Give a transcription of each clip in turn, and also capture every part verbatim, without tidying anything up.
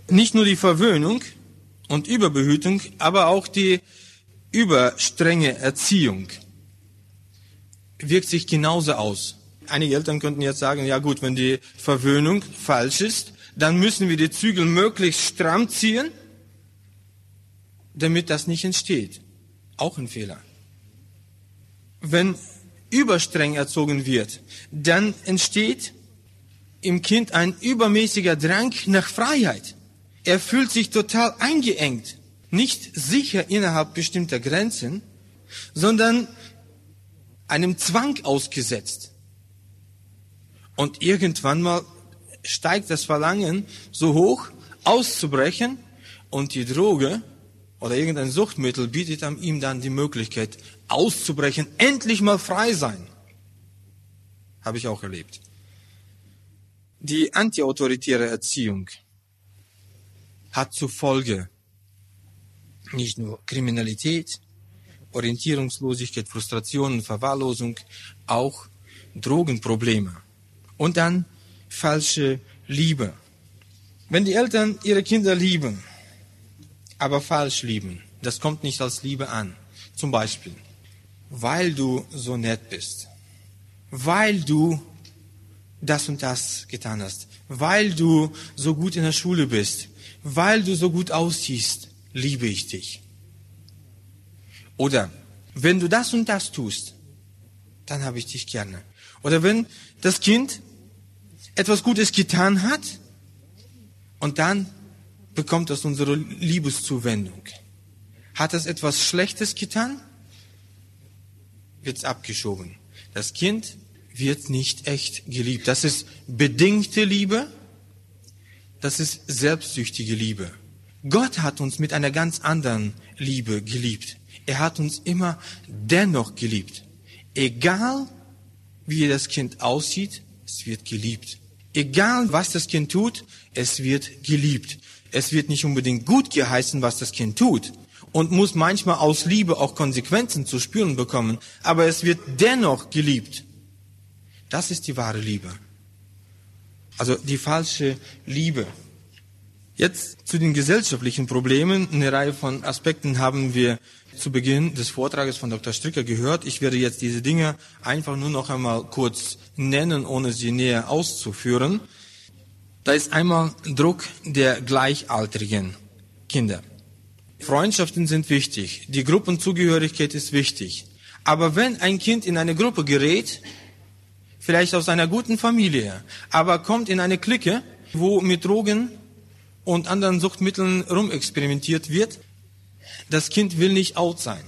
Nicht nur die Verwöhnung und Überbehütung, aber auch die überstrenge Erziehung wirkt sich genauso aus. Einige Eltern könnten jetzt sagen, ja gut, wenn die Verwöhnung falsch ist, dann müssen wir die Zügel möglichst stramm ziehen, damit das nicht entsteht. Auch ein Fehler. Wenn überstreng erzogen wird, dann entsteht im Kind ein übermäßiger Drang nach Freiheit. Er fühlt sich total eingeengt, nicht sicher innerhalb bestimmter Grenzen, sondern einem Zwang ausgesetzt. Und irgendwann mal steigt das Verlangen so hoch, auszubrechen, und die Droge oder irgendein Suchtmittel bietet ihm dann die Möglichkeit, auszubrechen, endlich mal frei sein. Habe ich auch erlebt. Die antiautoritäre Erziehung hat zur Folge nicht nur Kriminalität, Orientierungslosigkeit, Frustration, Verwahrlosung, auch Drogenprobleme. Und dann falsche Liebe. Wenn die Eltern ihre Kinder lieben, aber falsch lieben, das kommt nicht als Liebe an. Zum Beispiel, weil du so nett bist, weil du das und das getan hast, weil du so gut in der Schule bist, weil du so gut aussiehst, liebe ich dich. Oder wenn du das und das tust, dann habe ich dich gerne. Oder wenn das Kind etwas Gutes getan hat und dann bekommt es unsere Liebeszuwendung. Hat es etwas Schlechtes getan, wird es abgeschoben. Das Kind wird nicht echt geliebt. Das ist bedingte Liebe, das ist selbstsüchtige Liebe. Gott hat uns mit einer ganz anderen Liebe geliebt. Er hat uns immer dennoch geliebt. Egal, wie das Kind aussieht, es wird geliebt. Egal, was das Kind tut, es wird geliebt. Es wird nicht unbedingt gut geheißen, was das Kind tut, und muss manchmal aus Liebe auch Konsequenzen zu spüren bekommen, aber es wird dennoch geliebt. Das ist die wahre Liebe. Also die falsche Liebe. Jetzt zu den gesellschaftlichen Problemen. Eine Reihe von Aspekten haben wir zu Beginn des Vortrages von Doktor Stricker gehört. Ich werde jetzt diese Dinge einfach nur noch einmal kurz nennen, ohne sie näher auszuführen. Da ist einmal Druck der gleichaltrigen Kinder. Freundschaften sind wichtig, die Gruppenzugehörigkeit ist wichtig. Aber wenn ein Kind in eine Gruppe gerät, vielleicht aus einer guten Familie, aber kommt in eine Clique, wo mit Drogen und anderen Suchtmitteln rumexperimentiert wird, das Kind will nicht out sein.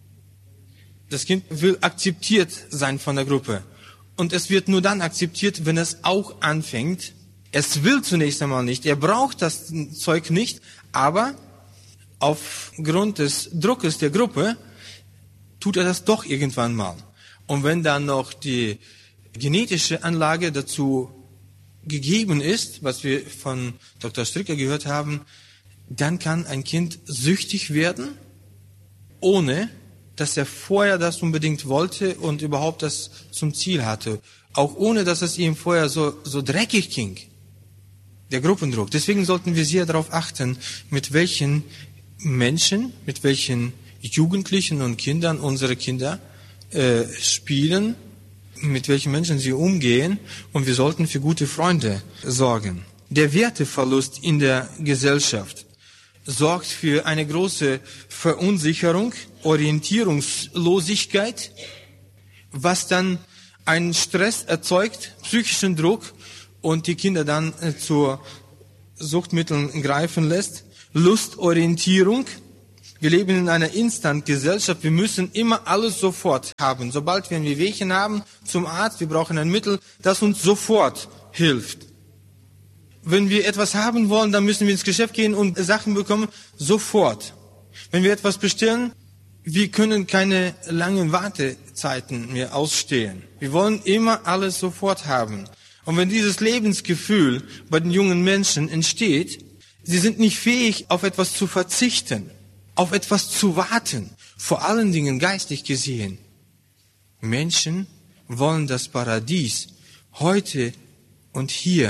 Das Kind will akzeptiert sein von der Gruppe. Und es wird nur dann akzeptiert, wenn es auch anfängt. Es will zunächst einmal nicht, er braucht das Zeug nicht, aber aufgrund des Druckes der Gruppe tut er das doch irgendwann mal. Und wenn dann noch die genetische Anlage dazu gegeben ist, was wir von Doktor Stricker gehört haben, dann kann ein Kind süchtig werden, ohne dass er vorher das unbedingt wollte und überhaupt das zum Ziel hatte. Auch ohne, dass es ihm vorher so, so dreckig ging. Der Gruppendruck. Deswegen sollten wir sehr darauf achten, mit welchen Menschen, mit welchen Jugendlichen und Kindern unsere Kinder äh, spielen, mit welchen Menschen sie umgehen, und wir sollten für gute Freunde sorgen. Der Werteverlust in der Gesellschaft sorgt für eine große Verunsicherung, Orientierungslosigkeit, was dann einen Stress erzeugt, psychischen Druck, und die Kinder dann äh, zu Suchtmitteln greifen lässt. Lustorientierung. Wir leben in einer Instant-Gesellschaft. Wir müssen immer alles sofort haben. Sobald wir ein Wehwehchen haben, zum Arzt, wir brauchen ein Mittel, das uns sofort hilft. Wenn wir etwas haben wollen, dann müssen wir ins Geschäft gehen und Sachen bekommen, sofort. Wenn wir etwas bestellen, wir können keine langen Wartezeiten mehr ausstehen. Wir wollen immer alles sofort haben. Und wenn dieses Lebensgefühl bei den jungen Menschen entsteht, sie sind nicht fähig, auf etwas zu verzichten, auf etwas zu warten, vor allen Dingen geistlich gesehen. Menschen wollen das Paradies heute und hier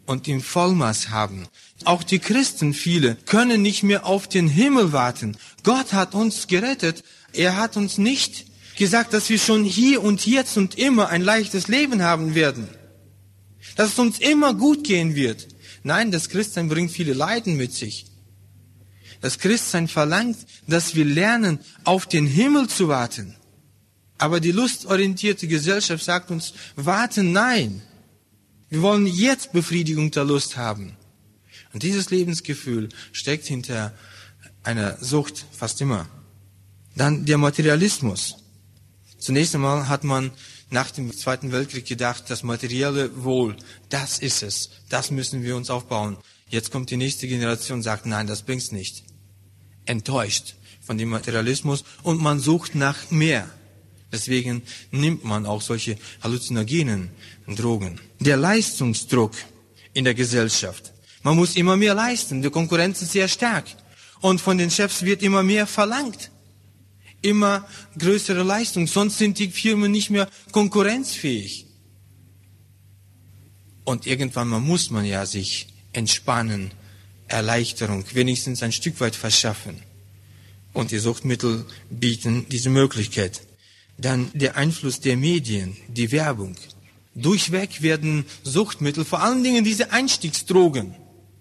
und im Vollmaß haben. Auch die Christen, viele, können nicht mehr auf den Himmel warten. Gott hat uns gerettet. Er hat uns nicht gesagt, dass wir schon hier und jetzt und immer ein leichtes Leben haben werden. Dass es uns immer gut gehen wird. Nein, das Christsein bringt viele Leiden mit sich. Das Christsein verlangt, dass wir lernen, auf den Himmel zu warten. Aber die lustorientierte Gesellschaft sagt uns, warten, nein. Wir wollen jetzt Befriedigung der Lust haben. Und dieses Lebensgefühl steckt hinter einer Sucht fast immer. Dann der Materialismus. Zunächst einmal hat man nach dem Zweiten Weltkrieg gedacht, das materielle Wohl, das ist es, das müssen wir uns aufbauen. Jetzt kommt die nächste Generation und sagt, nein, das bringt's nicht. Enttäuscht von dem Materialismus und man sucht nach mehr. Deswegen nimmt man auch solche halluzinogenen Drogen. Der Leistungsdruck in der Gesellschaft. Man muss immer mehr leisten, die Konkurrenz ist sehr stark. Und von den Chefs wird immer mehr verlangt. Immer größere Leistung, sonst sind die Firmen nicht mehr konkurrenzfähig. Und irgendwann mal muss man ja sich entspannen, Erleichterung, wenigstens ein Stück weit verschaffen. Und die Suchtmittel bieten diese Möglichkeit. Dann der Einfluss der Medien, die Werbung. Durchweg werden Suchtmittel, vor allen Dingen diese Einstiegsdrogen,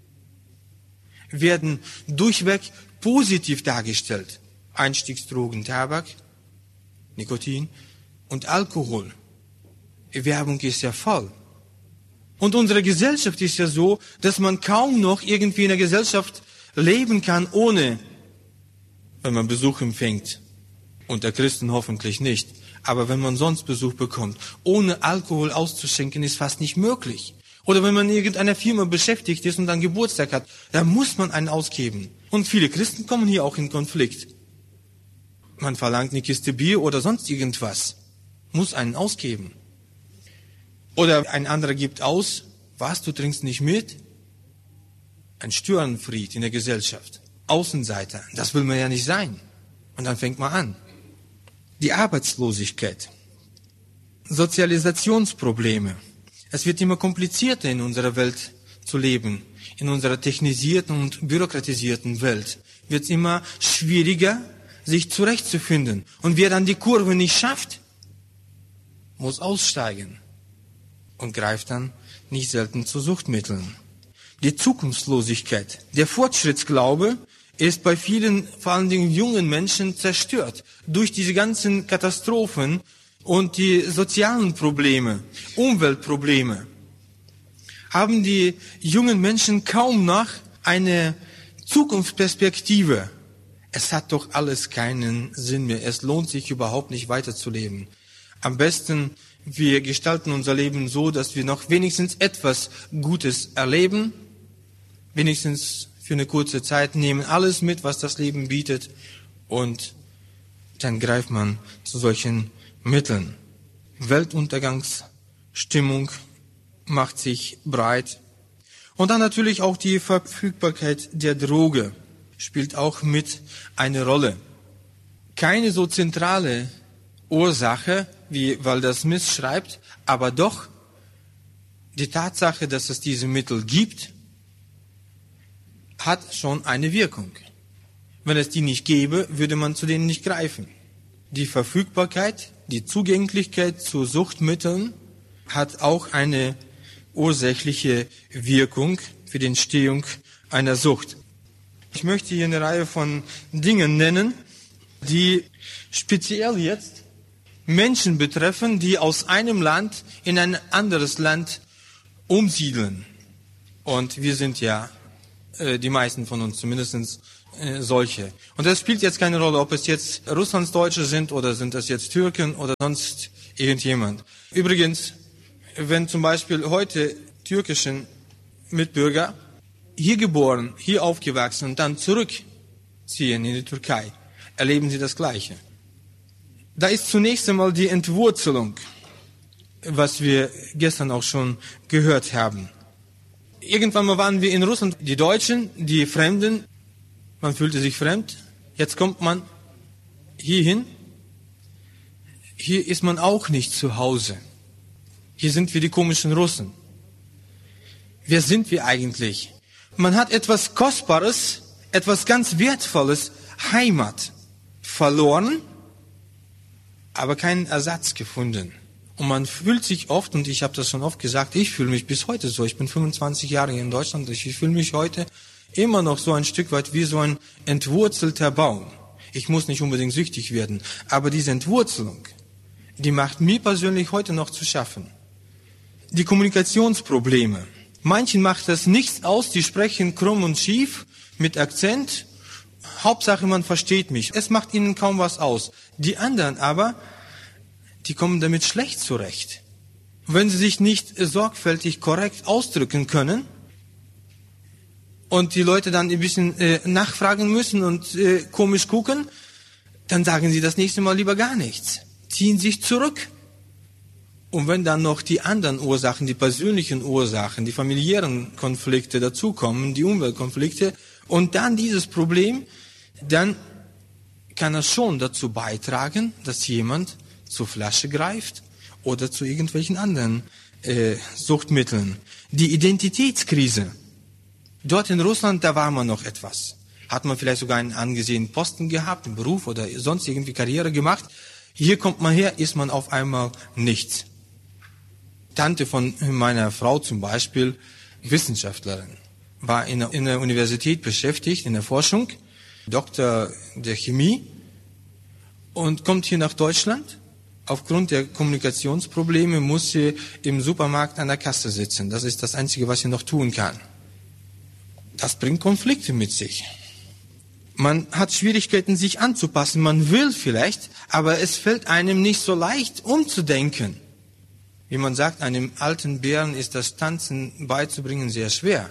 werden durchweg positiv dargestellt. Einstiegsdrogen, Tabak, Nikotin und Alkohol. Die Werbung ist ja voll. Und unsere Gesellschaft ist ja so, dass man kaum noch irgendwie in der Gesellschaft leben kann, ohne, wenn man Besuch empfängt. Unter Christen hoffentlich nicht. Aber wenn man sonst Besuch bekommt, ohne Alkohol auszuschenken, ist fast nicht möglich. Oder wenn man in irgendeiner Firma beschäftigt ist und dann Geburtstag hat, dann muss man einen ausgeben. Und viele Christen kommen hier auch in Konflikt. Man verlangt eine Kiste Bier oder sonst irgendwas. Muss einen ausgeben. Oder ein anderer gibt aus, was, du trinkst nicht mit? Ein Störenfried in der Gesellschaft. Außenseiter, das will man ja nicht sein. Und dann fängt man an. Die Arbeitslosigkeit. Sozialisationsprobleme. Es wird immer komplizierter in unserer Welt zu leben. In unserer technisierten und bürokratisierten Welt wird es immer schwieriger, sich zurechtzufinden. Und wer dann die Kurve nicht schafft, muss aussteigen und greift dann nicht selten zu Suchtmitteln. Die Zukunftslosigkeit. Der Fortschrittsglaube ist bei vielen, vor allen Dingen jungen Menschen, zerstört durch diese ganzen Katastrophen und die sozialen Probleme, Umweltprobleme. Haben die jungen Menschen kaum noch eine Zukunftsperspektive. Es hat doch alles keinen Sinn mehr. Es lohnt sich überhaupt nicht weiterzuleben. Am besten, wir gestalten unser Leben so, dass wir noch wenigstens etwas Gutes erleben, wenigstens für eine kurze Zeit, nehmen alles mit, was das Leben bietet, und dann greift man zu solchen Mitteln. Weltuntergangsstimmung macht sich breit. Und dann natürlich auch die Verfügbarkeit der Droge spielt auch mit eine Rolle. Keine so zentrale Ursache, wie Walter Smith schreibt, aber doch die Tatsache, dass es diese Mittel gibt, hat schon eine Wirkung. Wenn es die nicht gäbe, würde man zu denen nicht greifen. Die Verfügbarkeit, die Zugänglichkeit zu Suchtmitteln hat auch eine ursächliche Wirkung für die Entstehung einer Sucht. Ich möchte hier eine Reihe von Dingen nennen, die speziell jetzt Menschen betreffen, die aus einem Land in ein anderes Land umsiedeln. Und wir sind ja, äh, die meisten von uns zumindest, äh, solche. Und das spielt jetzt keine Rolle, ob es jetzt Russlandsdeutsche sind oder sind es jetzt Türken oder sonst irgendjemand. Übrigens, wenn zum Beispiel heute türkischen Mitbürger hier geboren, hier aufgewachsen und dann zurückziehen in die Türkei, erleben sie das Gleiche. Da ist zunächst einmal die Entwurzelung, was wir gestern auch schon gehört haben. Irgendwann mal waren wir in Russland, die Deutschen, die Fremden, man fühlte sich fremd. Jetzt kommt man hierhin. Hier ist man auch nicht zu Hause. Hier sind wir die komischen Russen. wer sind wir eigentlich? Man hat etwas Kostbares, etwas ganz Wertvolles, Heimat, verloren, aber keinen Ersatz gefunden. Und man fühlt sich oft, und ich habe das schon oft gesagt, ich fühle mich bis heute so, ich bin fünfundzwanzig Jahre hier in Deutschland, ich fühle mich heute immer noch so ein Stück weit wie so ein entwurzelter Baum. Ich muss nicht unbedingt süchtig werden, aber diese Entwurzelung, die macht mir persönlich heute noch zu schaffen. Die Kommunikationsprobleme. Manchen macht das nichts aus, die sprechen krumm und schief, mit Akzent. Hauptsache, man versteht mich. Es macht ihnen kaum was aus. Die anderen aber, die kommen damit schlecht zurecht. Wenn sie sich nicht sorgfältig korrekt ausdrücken können und die Leute dann ein bisschen äh, nachfragen müssen und äh, komisch gucken, dann sagen sie das nächste Mal lieber gar nichts. Ziehen sich zurück. Und wenn dann noch die anderen Ursachen, die persönlichen Ursachen, die familiären Konflikte dazukommen, die Umweltkonflikte, und dann dieses Problem, dann kann es schon dazu beitragen, dass jemand zur Flasche greift oder zu irgendwelchen anderen äh, Suchtmitteln. Die Identitätskrise. Dort in Russland, da war man noch etwas. Hat man vielleicht sogar einen angesehenen Posten gehabt, einen Beruf oder sonst irgendwie Karriere gemacht. Hier kommt man her, ist man auf einmal nichts. Tante von meiner Frau zum Beispiel, Wissenschaftlerin, war in der, in der Universität beschäftigt, in der Forschung, Doktor der Chemie, und kommt hier nach Deutschland. Aufgrund der Kommunikationsprobleme muss sie im Supermarkt an der Kasse sitzen. Das ist das Einzige, was sie noch tun kann. Das bringt Konflikte mit sich. Man hat Schwierigkeiten, sich anzupassen. Man will vielleicht, aber es fällt einem nicht so leicht, umzudenken. Wie man sagt, einem alten Bären ist das Tanzen beizubringen sehr schwer.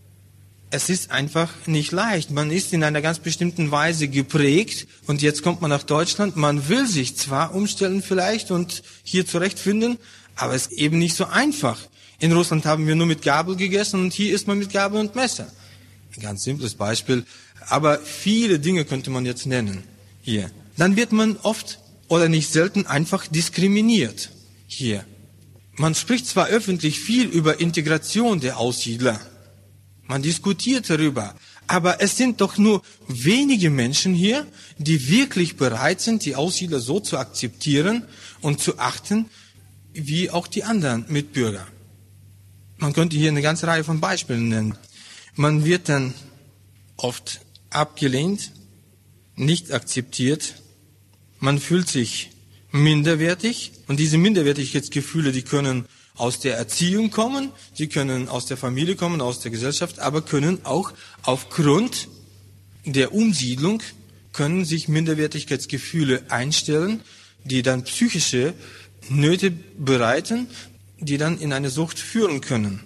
Es ist einfach nicht leicht. Man ist in einer ganz bestimmten Weise geprägt und jetzt kommt man nach Deutschland. Man will sich zwar umstellen vielleicht und hier zurechtfinden, aber es ist eben nicht so einfach. In Russland haben wir nur mit Gabel gegessen und hier isst man mit Gabel und Messer. Ein ganz simples Beispiel, aber viele Dinge könnte man jetzt nennen hier. Dann wird man oft oder nicht selten einfach diskriminiert hier. Man spricht zwar öffentlich viel über Integration der Aussiedler, man diskutiert darüber, aber es sind doch nur wenige Menschen hier, die wirklich bereit sind, die Aussiedler so zu akzeptieren und zu achten, wie auch die anderen Mitbürger. Man könnte hier eine ganze Reihe von Beispielen nennen. Man wird dann oft abgelehnt, nicht akzeptiert, man fühlt sich minderwertig, und diese Minderwertigkeitsgefühle, die können aus der Erziehung kommen, sie können aus der Familie kommen, aus der Gesellschaft, aber können auch aufgrund der Umsiedlung, können sich Minderwertigkeitsgefühle einstellen, die dann psychische Nöte bereiten, die dann in eine Sucht führen können.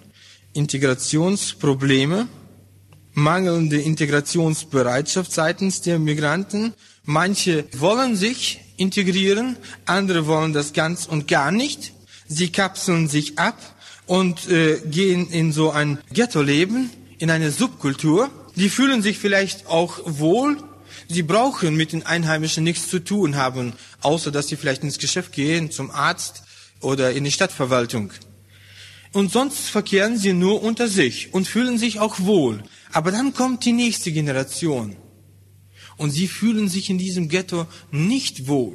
Integrationsprobleme, mangelnde Integrationsbereitschaft seitens der Migranten. Manche wollen sich integrieren, andere wollen das ganz und gar nicht. Sie kapseln sich ab und äh, gehen in so ein Ghetto-Leben, in eine Subkultur. Die fühlen sich vielleicht auch wohl. Sie brauchen mit den Einheimischen nichts zu tun haben, außer dass sie vielleicht ins Geschäft gehen, zum Arzt oder in die Stadtverwaltung. Und sonst verkehren sie nur unter sich und fühlen sich auch wohl. Aber dann kommt die nächste Generation. Und sie fühlen sich in diesem Ghetto nicht wohl.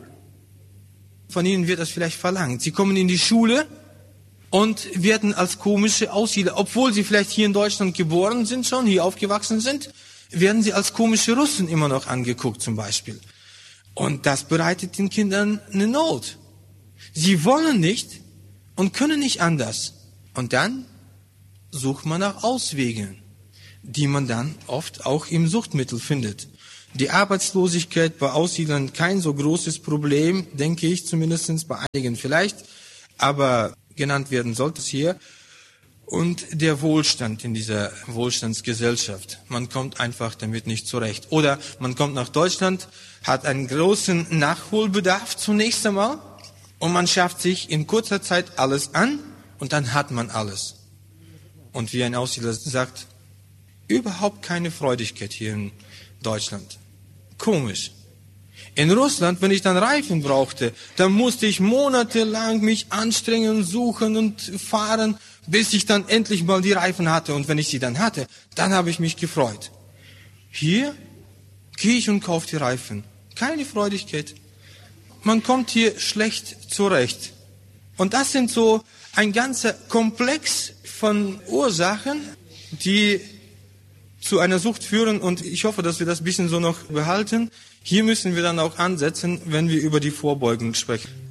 Von ihnen wird das vielleicht verlangt. Sie kommen in die Schule und werden als komische Aussiedler, obwohl sie vielleicht hier in Deutschland geboren sind schon, hier aufgewachsen sind, werden sie als komische Russen immer noch angeguckt zum Beispiel. Und das bereitet den Kindern eine Not. Sie wollen nicht und können nicht anders. Und dann sucht man nach Auswegen, die man dann oft auch im Suchtmittel findet. Die Arbeitslosigkeit bei Aussiedlern kein so großes Problem, denke ich, zumindest bei einigen vielleicht, aber genannt werden sollte es hier. Und der Wohlstand in dieser Wohlstandsgesellschaft. Man kommt einfach damit nicht zurecht. Oder man kommt nach Deutschland, hat einen großen Nachholbedarf zunächst einmal und man schafft sich in kurzer Zeit alles an und dann hat man alles. Und wie ein Aussiedler sagt, überhaupt keine Freudigkeit hier in Deutschland. Komisch. In Russland, wenn ich dann Reifen brauchte, dann musste ich monatelang mich anstrengen, suchen und fahren, bis ich dann endlich mal die Reifen hatte. Und wenn ich sie dann hatte, dann habe ich mich gefreut. Hier gehe ich und kaufe die Reifen. Keine Freudigkeit. Man kommt hier schlecht zurecht. Und das sind so ein ganzer Komplex von Ursachen, die zu einer Sucht führen. Und ich hoffe, dass wir das ein bisschen so noch behalten. Hier müssen wir dann auch ansetzen, wenn wir über die Vorbeugung sprechen.